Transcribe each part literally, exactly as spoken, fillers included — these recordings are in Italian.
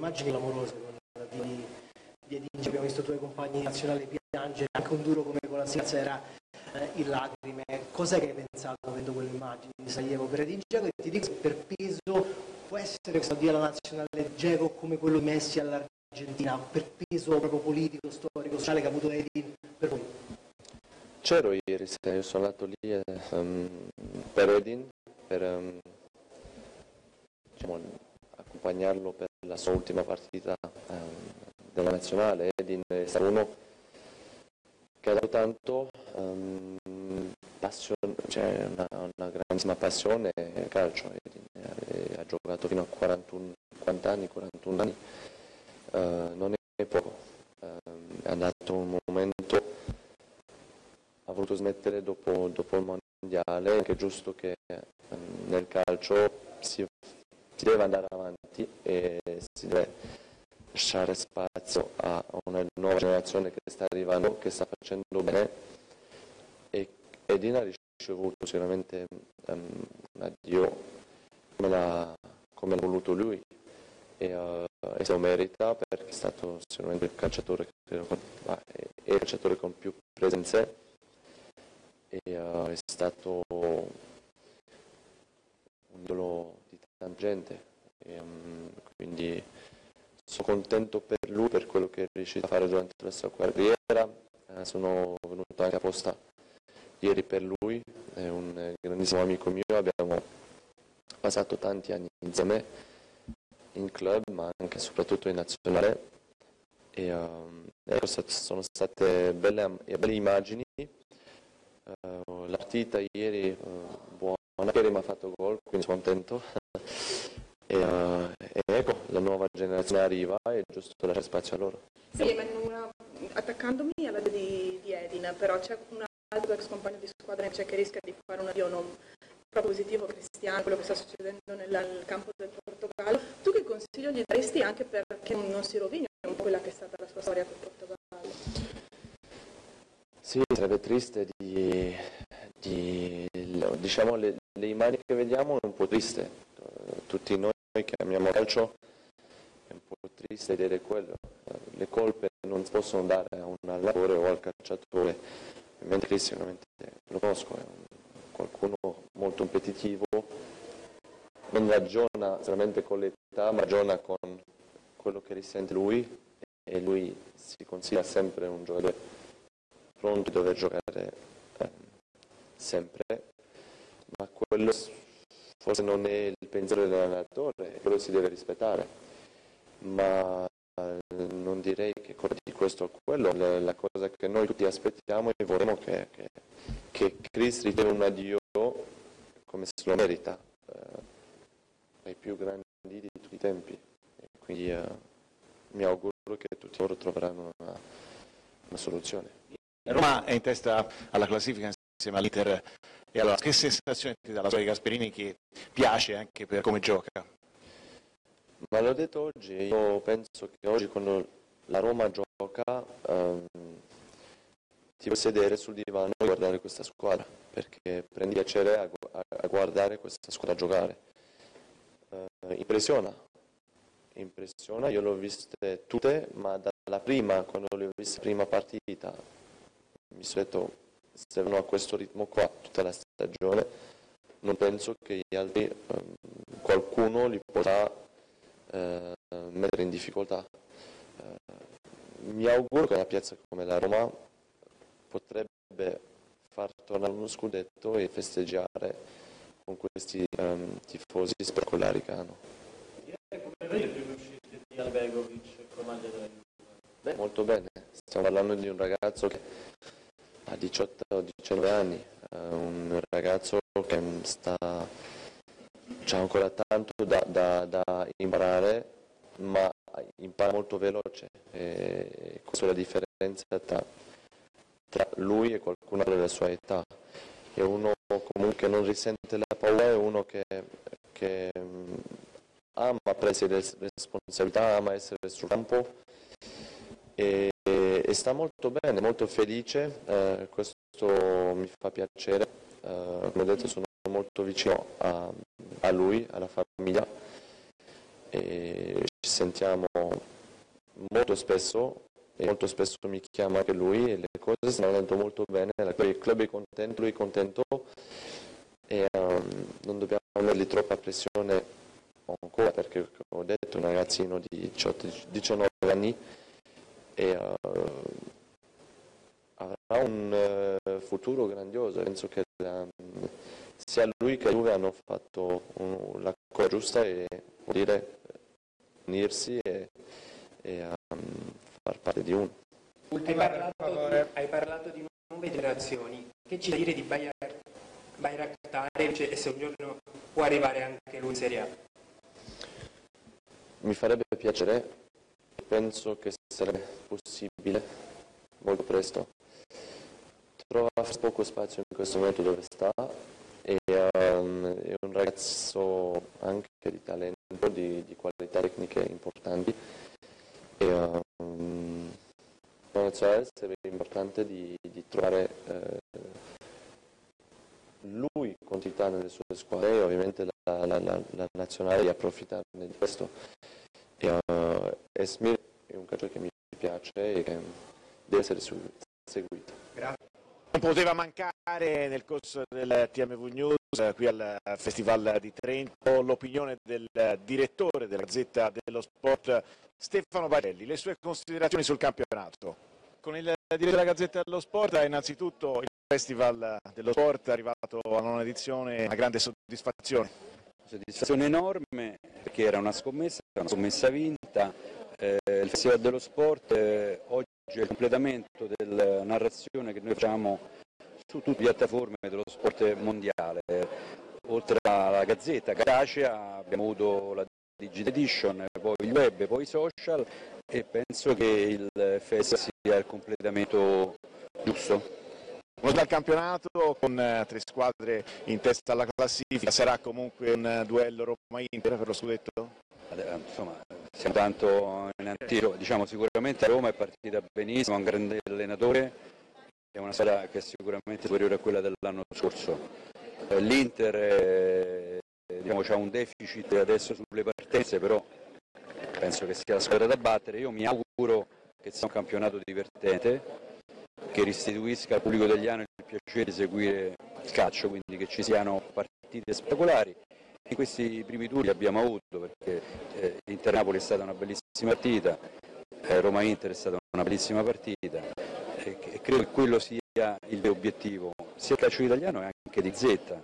immagini clamorose di, di Edin, abbiamo visto i tuoi compagni di nazionale piangere, anche un duro come con la Svizzera era eh, in lacrime. Cos'è che hai pensato vedendo quelle immagini di Sarajevo per Edin Dzeko? E ti dico, per peso può essere questo addio alla nazionale Dzeko come quello di Messi all'Argentina, per peso proprio politico, storico, sociale che ha avuto Edin per voi? C'ero ieri sera, io sono andato lì eh, um, per Edin, per um, diciamo, accompagnarlo per la sua ultima partita um, della nazionale. Edin è stato uno che ha dato tanto, um, passione, cioè una, una grandissima passione al calcio. Edin eh, ha giocato fino a quarantuno, cinquanta anni, quarantuno anni, uh, non è poco, uh, è andato un momento. Ha voluto smettere dopo, dopo il mondiale, che è giusto che um, nel calcio si, si deve andare avanti e si deve lasciare spazio a una nuova generazione che sta arrivando, che sta facendo bene, e Edin ha ricevuto sicuramente um, un addio come l'ha, come l'ha voluto lui e, uh, e se lo merita, perché è stato sicuramente il calciatore, credo, ah, è il calciatore con più presenze. E, uh, è stato un idolo di tanta gente e, um, quindi sono contento per lui, per quello che è riuscito a fare durante la sua carriera. Uh, sono venuto anche apposta ieri per lui, è un grandissimo amico mio, abbiamo passato tanti anni insieme in club ma anche e soprattutto in nazionale e um, ecco, sono state belle, belle immagini. Uh, la partita ieri uh, buona, ieri mi ha fatto gol, quindi sono contento e, uh, e ecco, la nuova generazione arriva e è giusto lasciare spazio a loro. Sì, una, attaccandomi alla di, di Edin, però c'è un altro ex compagno di squadra c'è che rischia di fare un addio non proprio positivo, Cristiano, quello che sta succedendo nel, nel campo del Portogallo. Tu che consiglio gli daresti anche perché non si rovini un po' quella che è stata la sua storia col Portogallo? Sì, sarebbe triste di, di diciamo le, le immagini che vediamo è un po' triste, tutti noi che amiamo il calcio è un po' triste vedere quello, le colpe non si possono dare a un allenatore o al calciatore, mentre Cristiano lo conosco, è un, qualcuno molto competitivo, non ragiona solamente con l'età, ma ragiona con quello che risente lui e lui si considera sempre un giocatore pronto a dover giocare eh, sempre, ma quello forse non è il pensiero dell'allenatore, quello si deve rispettare, ma eh, non direi che di questo o quello, la, la cosa che noi tutti aspettiamo e vorremmo che, che, che Chris riceva un addio come se lo merita, eh, ai più grandi di tutti i tempi, e quindi eh, mi auguro che tutti loro troveranno una, una soluzione. Roma è in testa alla classifica insieme all'Inter e allora che sensazione ti dà la sua di Gasperini, che piace anche per come gioca? Ma l'ho detto oggi, io penso che oggi quando la Roma gioca um, ti puoi sedere sul divano e guardare questa squadra, perché prendi piacere a, a, a guardare questa squadra giocare. Uh, impressiona, impressiona, io le ho viste tutte, ma dalla prima, quando le ho viste prima partita, mi sono detto, se vanno a questo ritmo qua tutta la stagione, non penso che gli altri, um, qualcuno li potrà uh, mettere in difficoltà. Uh, mi auguro che una piazza come la Roma potrebbe far tornare uno scudetto e festeggiare con questi um, tifosi speculari che hanno. Come vedi le prime uscite di Albergovic con maglia della Juve? Beh, molto bene, stiamo parlando di un ragazzo che ha diciotto o diciannove anni, uh, un ragazzo che sta, c'ha ancora tanto da, da, da imparare, ma impara molto veloce, e questa è la differenza tra, tra lui e qualcun altro della sua età. È uno comunque che non risente la paura, è uno che, che um, ama prendere le responsabilità, ama essere sul campo e e sta molto bene, molto felice, eh, questo mi fa piacere, eh, come ho detto sono molto vicino a, a lui, alla famiglia e ci sentiamo molto spesso e molto spesso mi chiama anche lui e le cose stanno andando molto bene, il club è contento, lui è contento e um, non dobbiamo mettergli troppa pressione ancora perché ho detto è un ragazzino di diciotto diciannove anni e uh, avrà un uh, futuro grandioso. Penso che um, sia lui che Juve hanno fatto un, la cosa giusta e vuol dire unirsi e, e um, far parte di uno. Hai parlato, di, hai parlato di nuove generazioni, che ci da dire di Bayraktar e se un giorno può arrivare anche lui in Serie A? Mi farebbe piacere, penso che sarebbe possibile molto presto. Trova poco spazio in questo momento dove sta e um, è un ragazzo anche di talento, di, di qualità tecniche importanti e um, sarebbe importante di, di trovare eh, lui continuità nelle sue squadre e ovviamente la, la, la, la nazionale di approfittarne di questo. E, uh, Esmir è un calciatore che mi piace e che deve essere seguito. Grazie. Non poteva mancare nel corso del T M V News qui al Festival di Trento l'opinione del direttore della Gazzetta dello Sport Stefano Barelli, le sue considerazioni sul campionato. Con il direttore della Gazzetta dello Sport innanzitutto il Festival dello Sport è arrivato alla nona edizione, una grande soddisfazione. Soddisfazione enorme perché era una scommessa, una scommessa vinta. Eh, il Festival dello Sport eh, oggi è il completamento della narrazione che noi facciamo su tutte le piattaforme dello sport mondiale. Oltre alla Gazzetta cartacea abbiamo avuto la Digital Edition, poi il web, poi i social e penso che il festival sia il completamento giusto. Uno dal campionato con eh, tre squadre in testa alla classifica, sarà comunque un duello Roma-Inter per lo scudetto? Insomma, siamo tanto in anticipo, diciamo sicuramente Roma è partita benissimo, ha un grande allenatore, è una squadra che è sicuramente superiore a quella dell'anno scorso. L'Inter eh, diciamo, ha un deficit adesso sulle partenze, però penso che sia la squadra da battere. Io mi auguro che sia un campionato divertente, che restituisca al pubblico italiano il piacere di seguire il calcio, quindi che ci siano partite spettacolari. In questi primi turni abbiamo avuto, perché eh, Inter-Napoli è stata una bellissima partita, eh, Roma-Inter è stata una bellissima partita e, e credo che quello sia il vero obiettivo, sia il calcio italiano e anche di Zeta,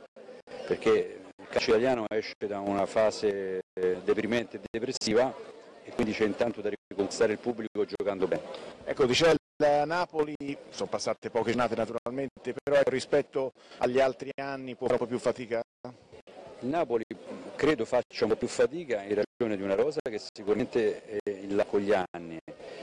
perché il calcio italiano esce da una fase eh, deprimente e depressiva e quindi c'è intanto da riconquistare il pubblico giocando bene. Ecco, dice il Napoli, sono passate poche giornate naturalmente, però rispetto agli altri anni può fare un po' più fatica? Il Napoli credo faccia un po' più fatica in ragione di una rosa che sicuramente è in là con gli anni,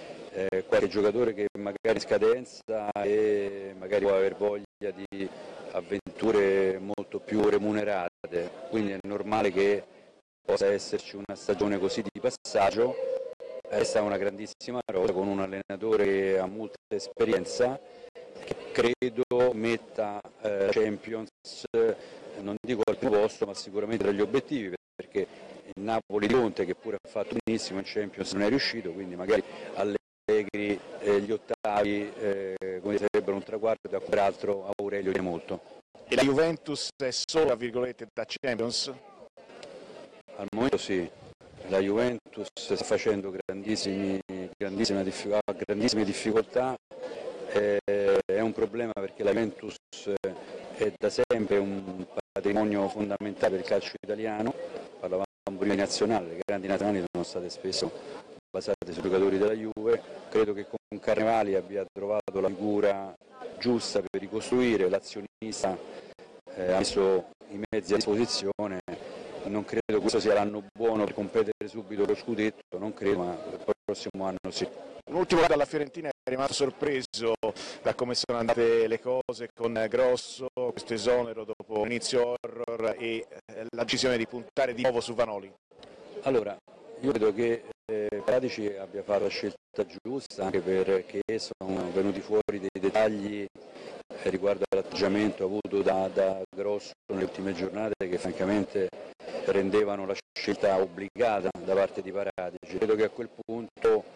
eh, qualche giocatore che magari in scadenza e magari può aver voglia di avventure molto più remunerate, quindi è normale che possa esserci una stagione così di passaggio. Resta una grandissima rosa con un allenatore che ha molta esperienza, che credo metta eh, Champions, non dico al primo posto, ma sicuramente tra gli obiettivi, perché il Napoli di Conte, che pure ha fatto benissimo in Champions, non è riuscito, quindi magari Allegri eh, gli ottavi eh, come sarebbero un traguardo, da peraltro Aurelio viene molto. E la Juventus è solo, tra virgolette, da Champions? Al momento sì. La Juventus sta facendo grandissimi, grandissime, difficoltà, grandissime difficoltà, eh, è un problema perché la Juventus è da sempre un patrimonio fondamentale per il calcio italiano, parlavamo prima di nazionale, le grandi nazionali sono state spesso basate sui giocatori della Juve, credo che con Carnevali abbia trovato la figura giusta per ricostruire, l'azionista eh, ha messo i mezzi a disposizione. Non credo che questo sia l'anno buono per competere subito lo scudetto, non credo, ma il prossimo anno sì. Un ultimo dalla Fiorentina, è rimasto sorpreso da come sono andate le cose con Grosso, questo esonero dopo l'inizio horror e la decisione di puntare di nuovo su Vanoli. Allora, io credo che eh, Paratici abbia fatto la scelta giusta, anche perché sono venuti fuori dei dettagli riguardo all'atteggiamento avuto da, da Grosso nelle ultime giornate che francamente rendevano la scelta obbligata da parte di Paratici. Credo che a quel punto